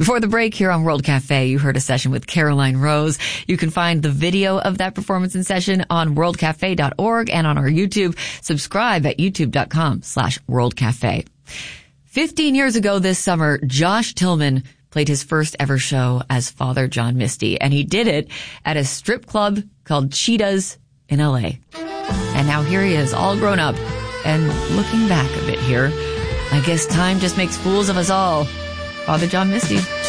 Before the break here on World Cafe, you heard a session with Caroline Rose. You can find the video of that performance and session on worldcafe.org and on our YouTube. Subscribe at youtube.com/worldcafe. 15 years ago this summer, Josh Tillman played his first ever show as Father John Misty, and he did it at a strip club called Cheetahs in LA. And now here he is, all grown up, and looking back a bit here, I guess time just makes fools of us all. Father John Misty.